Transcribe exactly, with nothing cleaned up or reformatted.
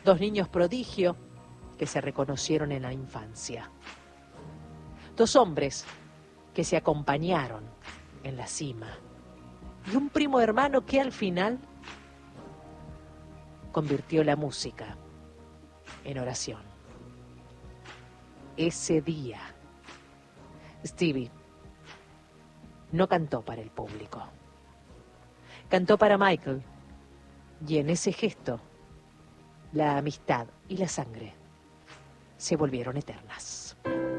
Dos niños prodigio que se reconocieron en la infancia. Dos hombres que se acompañaron en la cima. Y un primo hermano que al final convirtió la música en oración. Ese día, Stevie no cantó para el público. Cantó para Michael. Y en ese gesto, la amistad y la sangre se volvieron eternas.